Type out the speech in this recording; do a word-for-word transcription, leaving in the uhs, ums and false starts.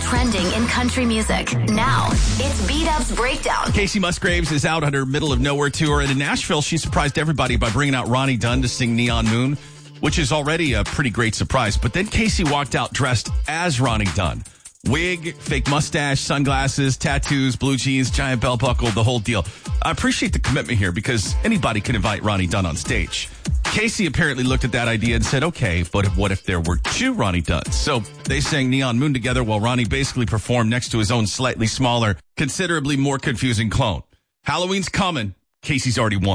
trending in country music. Now, it's B-Dub's Breakdown. Casey Musgraves is out on her Middle of Nowhere tour. And in Nashville, she surprised everybody by bringing out Ronnie Dunn to sing Neon Moon, which is already a pretty great surprise. But then Casey walked out dressed as Ronnie Dunn. Wig, fake mustache, sunglasses, tattoos, blue jeans, giant belt buckle, the whole deal. I appreciate the commitment here because anybody can invite Ronnie Dunn on stage. Casey apparently looked at that idea and said, okay, but what if there were two Ronnie Dunns? So they sang Neon Moon together while Ronnie basically performed next to his own slightly smaller, considerably more confusing clone. Halloween's coming. Casey's already won.